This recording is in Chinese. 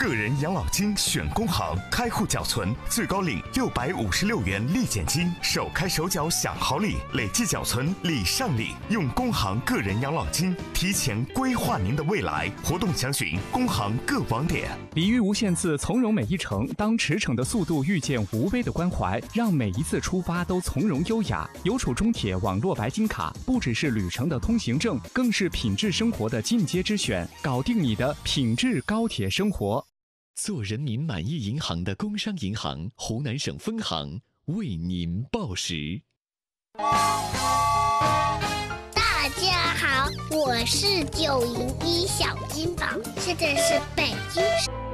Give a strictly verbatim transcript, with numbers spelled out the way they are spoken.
个人养老金选工行，开户缴存最高领六百五十六元立减金，手开手缴享好礼，累计缴存礼上礼。用工行个人养老金提前规划您的未来。活动详询工行各网点。 礼遇无限次，从容每一程。当驰骋的速度遇见无微的关怀，让每一次出发都从容优雅。邮储中铁网络白金卡不只是旅程的通行证，更是品质生活的进阶之选，搞定你的品质高铁生活。 做人民满意银行的工商银行湖南省分行为您报时。 大家好，我是九零一小金宝，现在是北京市。